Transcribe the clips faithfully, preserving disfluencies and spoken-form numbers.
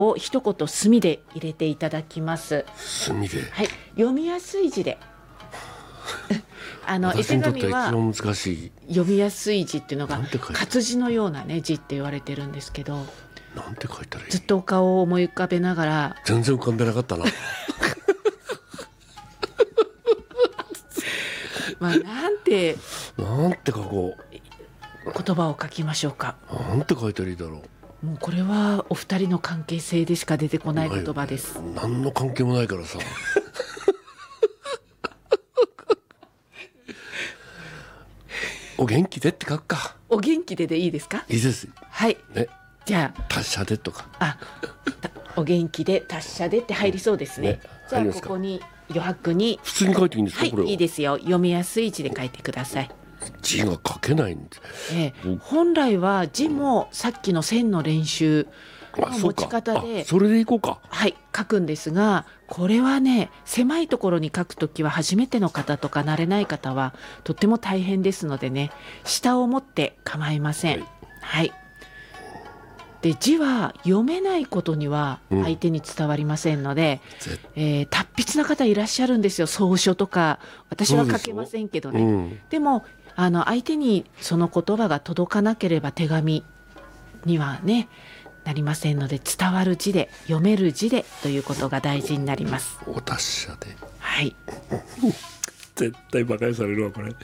を一言墨で入れていただきます。 墨で、 はい、読みやすい字であの絵手私にとって紙はは一番難しい。 読みやすい字っていうのがなんて書いてある活字のような、ね、字って言われてるんですけど、 なんて書いたらいい。 ずっとお顔を思い浮かべながら、 全然浮かんでなかったなまあ、なんてなんて書こ言葉を書きましょうか。 う。なんて書いたらいいだろう。 もうこれはお二人の関係性でしか出てこない言葉です。 何の関係もないからさお元気でって書くか。 お元気ででいいですか。 いいですはい、 ね。 じゃあ達者でとか。 あたお元気で達者でって入りそうですね。 ねじゃあ入りますか。 ここに余白に、 普通に書いていいんですか、 はいこれは。 いいですよ。読みやすい字で書いてください。 字が書けないんです。 ええうん本来は字もさっきの線の練習の持ち方であ、それでいこうか。 はい書くんですが、これはね狭いところに書くときは初めての方とか慣れない方はとっても大変ですのでね、下を持って構いません。 はいはい、で字は読めないことにはうん相手に伝わりませんので、 絶えー達筆な方いらっしゃるんですよ。草書とか私は書けませんけどね。 うんでもあの相手にその言葉が届かなければ手紙にはねなりませんので、伝わる字で読める字でということが大事になります。 お達者で。 はい絶対馬鹿にされるわこれ。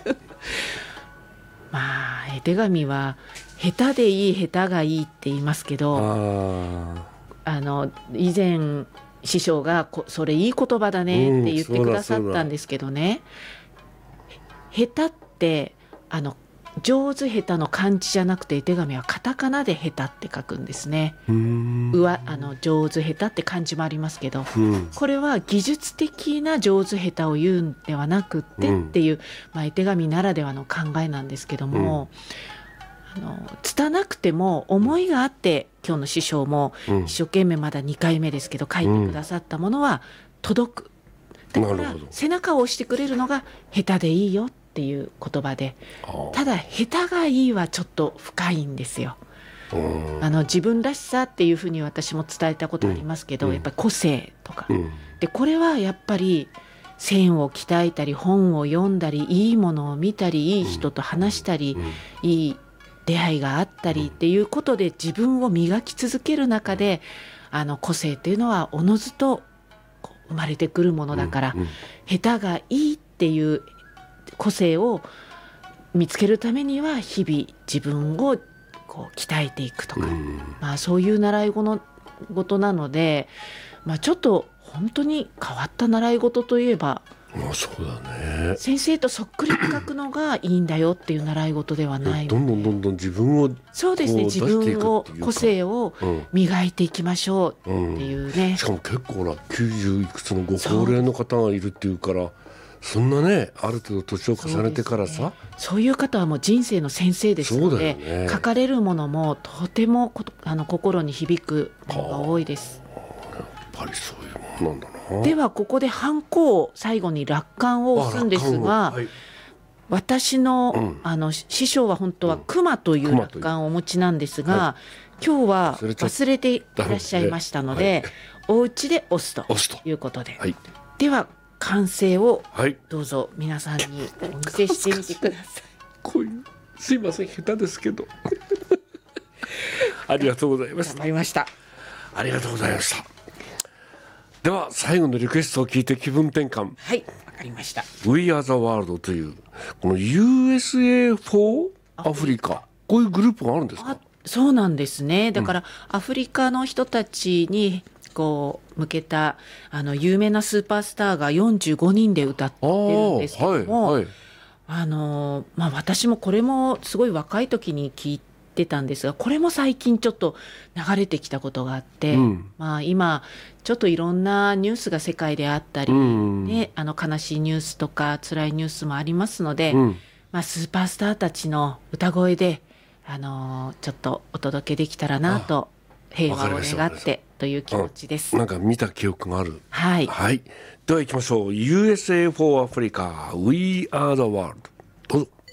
まあ絵手紙は下手でいい下手がいいって言いますけど、 ああの以前師匠がこそれいい言葉だねって言ってくださったんですけどね、下手ってあの上手下手の漢字じゃなくて絵手紙はカタカナで下手って書くんですね。 うーんうわあの上手下手って漢字もありますけど、 うんこれは技術的な上手下手を言うんではなくってっていう、まあ、絵手紙ならではの考えなんですけども、あの拙くても思いがあって、今日の師匠もうん一生懸命まだにかいめですけど書いてくださったものは届く。だからなるほど背中を押してくれるのが下手でいいよっていう言葉で、 あーただ下手がいいはちょっと深いんですよ。 うんあの自分らしさっていうふうに私も伝えたことありますけど、 うんやっぱり個性とか、 うんでこれはやっぱり線を鍛えたり本を読んだりいいものを見たりいい人と話したり、 うんいい出会いがあったりっていうことで自分を磨き続ける中で、あの個性っていうのはおのずとこう生まれてくるものだから、 うんうん下手がいいっていう個性を見つけるためには日々自分をこう鍛えていくとか、 うんまあ、そういう習い事事なので、まあ、ちょっと本当に変わった習い事といえばまあそうだね。 先生とそっくり書くのがいいんだよっていう習い事ではないどんどんどんどん自分をそうですね、 こう自出していくっていうか分を個性をうん磨いていきましょううんっていうね、 しかも結構ほらきゅうじゅういくつのご高齢の方がいるっていうから、そんなねある程度年を重ねてからさ、 そういう方はもう人生の先生ですのそうだで、 よね書かれるものもとてもことあの心に響くものが多いです。 やっぱりそういうもんなんだな。 ではここでハンコを最後に落款を押すんですが、 あ楽観をはい私の、 うんあの師匠は本当は熊という落款をお持ちなんですが、 は今日は忘れちゃっ忘れていらっしゃいましたので、お家で押すと押すということで、 はいでは完成をはい。 どうぞ皆さんにお見せしてみてください。 こういうすいません下手ですけどありがとうございます頑。張りました。 ありがとうございました。では最後のリクエストを聞いて気分転換。 はい、わかりました。 We Are the World というこの ユーエスエー for アフリカ、こういうグループがあるんですか。 あ、そうなんですね。だから、アフリカの人たちにこう向けたあの有名なスーパースターがよんじゅうごにんで歌ってるんですけども、 はいはいあのまあ、私もこれもすごい若い時に聞いてたんですが、これも最近ちょっと流れてきたことがあって、 うんまあ、今ちょっといろんなニュースが世界であったり、 うんね、あの悲しいニュースとか辛いニュースもありますので、 うんまあ、スーパースターたちの歌声で、あのちょっとお届けできたらなと、平和を願ってという気持ちです。 なんか見た記憶がある。 はい、 はい。では行きましょう。ユーエスエー for Africa We Are the World どうぞ。